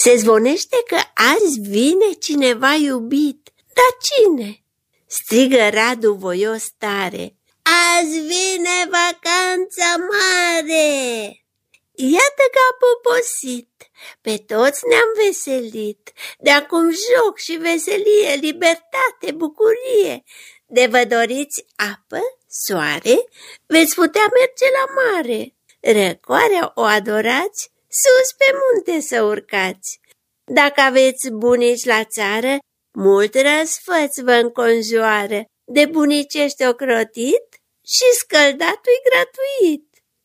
Se zvonește că azi vine cineva iubit. Dar cine? Strigă Radu voios tare. Azi vine vacanța mare! Iată că a poposit, pe toți ne-am veselit, de acum joc și veselie, libertate, bucurie. De vă doriți apă, soare, veți putea merge la mare. Răcoarea o adorați, sus pe munte să urcați. Dacă aveți bunici la țară, mult răsfăț vă înconjoară. De bunicești ocrotit și scăldatul-i gratuit.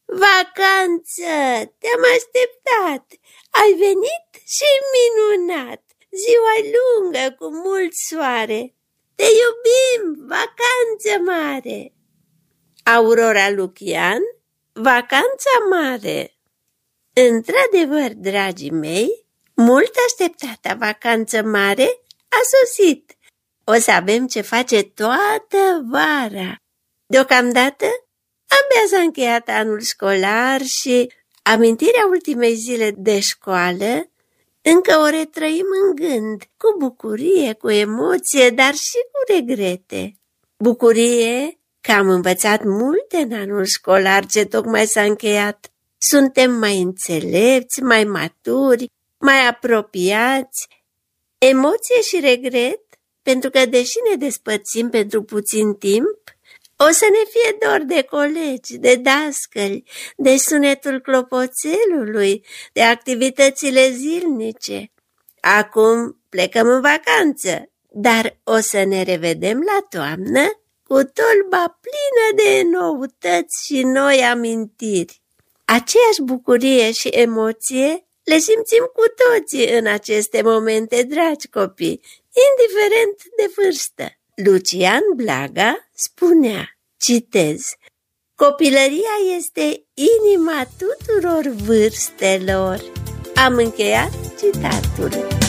Vacanță, te-am așteptat, ai venit și minunat, ziua lungă cu mult soare, te iubim, vacanță mare. Aurora Lucian, Vacanța mare. Într-adevăr, dragii mei, mult așteptata vacanță mare a sosit. O să avem ce face toată vara. Deocamdată, abia s-a încheiat anul școlar și amintirea ultimei zile de școală încă o retrăim în gând, cu bucurie, cu emoție, dar și cu regrete. Bucurie că am învățat multe în anul școlar ce tocmai s-a încheiat. Suntem mai înțelepți, mai maturi, mai apropiați. Emoție și regret, pentru că deși ne despărțim pentru puțin timp, o să ne fie dor de colegi, de dascăli, de sunetul clopoțelului, de activitățile zilnice. Acum plecăm în vacanță, dar o să ne revedem la toamnă cu tolba plină de noutăți și noi amintiri. Aceeași bucurie și emoție le simțim cu toții în aceste momente, dragi copii, indiferent de vârstă. Lucian Blaga spunea, citez, copilăria este inima tuturor vârstelor. Am încheiat citatul.